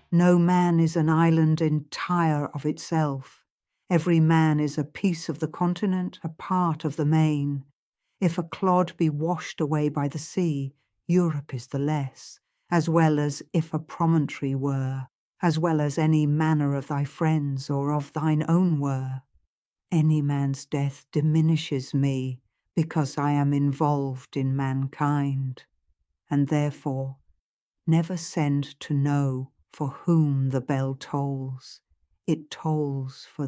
No man is an island entire of itself. Every man is a piece of the continent, a part of the main. If a clod be washed away by the sea, Europe is the less, as well as if a promontory were, as well as any manner of thy friends or of thine own were. Any man's death diminishes me, because I am involved in mankind, and therefore never send to know for whom the bell tolls. It tolls for